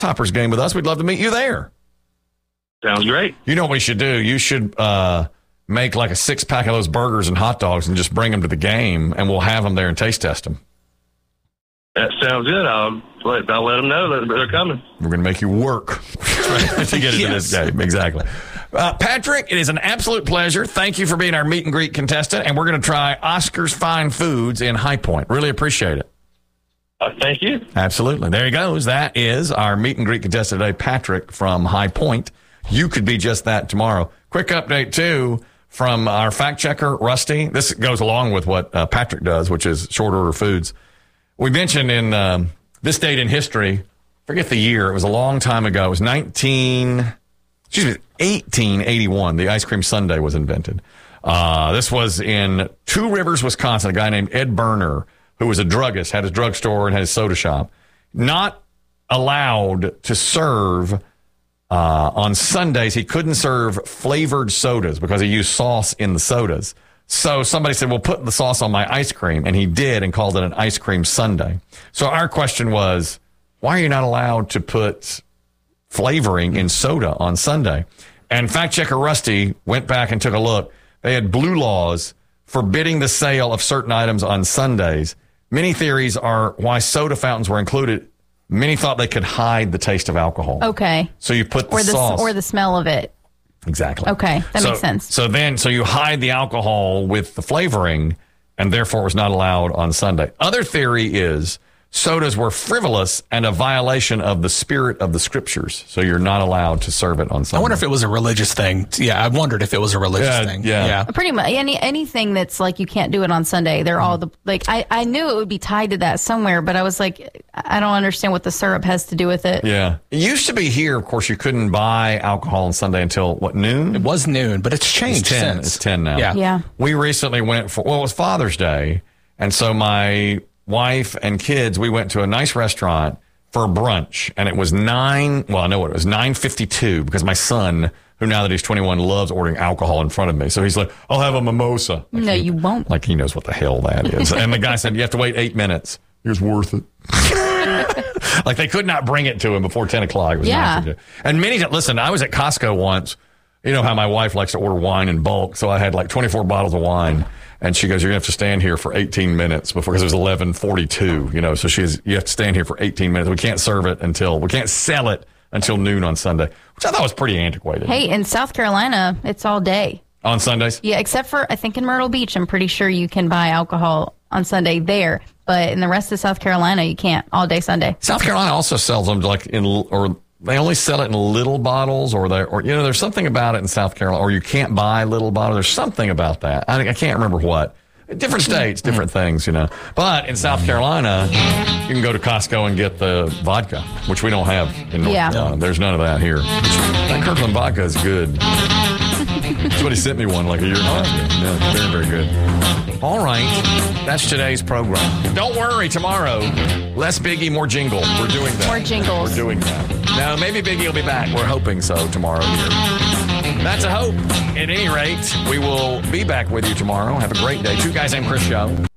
Toppers game with us, we'd love to meet you there. Sounds great. You know what we should do? You should make like a 6-pack of those burgers and hot dogs and just bring them to the game, and we'll have them there and taste test them. That sounds good. I'll let them know that they're coming. We're going to make you work to get into this game. Exactly. Patrick, it is an absolute pleasure. Thank you for being our meet and greet contestant, and we're going to try Oscar's Fine Foods in High Point. Really appreciate it. Thank you. Absolutely. There he goes. That is our meet and greet contestant today, Patrick from High Point. You could be just that tomorrow. Quick update, too, from our fact checker, Rusty. This goes along with what Patrick does, which is short order foods. We mentioned in this date in history, forget the year, it was a long time ago. It was 1881. The ice cream sundae was invented. This was in Two Rivers, Wisconsin. A guy named Ed Berner, who was a druggist, had his drugstore and had his soda shop. Not allowed to serve on Sundays. He couldn't serve flavored sodas because he used sauce in the sodas. So somebody said, well, put the sauce on my ice cream. And he did and called it an ice cream sundae. So our question was, why are you not allowed to put flavoring in soda on Sunday? And fact checker Rusty went back and took a look. They had blue laws forbidding the sale of certain items on Sundays. Many theories are why soda fountains were included. Many thought they could hide the taste of alcohol. Okay. So you put the sauce. Or the smell of it. Exactly. Okay, that makes sense. So you hide the alcohol with the flavoring, and therefore it was not allowed on Sunday. Other theory is sodas were frivolous and a violation of the spirit of the scriptures. So you're not allowed to serve it on Sunday. I wonder if it was a religious thing. Yeah, I wondered if it was a religious thing. Yeah. Pretty much anything that's like you can't do it on Sunday. They're all I knew it would be tied to that somewhere, but I was like, I don't understand what the syrup has to do with it. Yeah. It used to be here, of course, you couldn't buy alcohol on Sunday until, noon? It was noon, but it's changed since. It's 10 now. Yeah. We recently went it was Father's Day, and so my wife and kids, we went to a nice restaurant for brunch, and it was 9:52 because my son, who now that he's 21 loves ordering alcohol in front of me. So he's like, I'll have a mimosa. Like no, you won't. Like he knows what the hell that is. And the guy said, you have to wait 8 minutes. It was worth it. Like they could not bring it to him before 10 o'clock. It was nice. And listen, I was at Costco once. You know how my wife likes to order wine in bulk. So I had like 24 bottles of wine. And she goes, you're going to have to stand here for 18 minutes because it was 11:42, so you have to stand here for 18 minutes. We can't sell it until noon on Sunday, which I thought was pretty antiquated. Hey, in South Carolina, it's all day. On Sundays? Yeah, except for, I think in Myrtle Beach, I'm pretty sure you can buy alcohol on Sunday there. But in the rest of South Carolina, you can't all day Sunday. South Carolina also sells them they only sell it in little bottles there's something about it in South Carolina, or you can't buy little bottles. There's something about that. I can't remember what. Different states, different things, But in South Carolina, you can go to Costco and get the vodka, which we don't have in North Carolina. There's none of that here. That Kirkland vodka is good. Somebody sent me one like a year and a half ago. Yeah, very, very good. All right. That's today's program. Don't worry, tomorrow, less Biggie, more jingle. We're doing that. More jingles. We're doing that. Now, maybe Biggie will be back. We're hoping so tomorrow here. That's a hope. At any rate, we will be back with you tomorrow. Have a great day. Two Guys Named Chris show.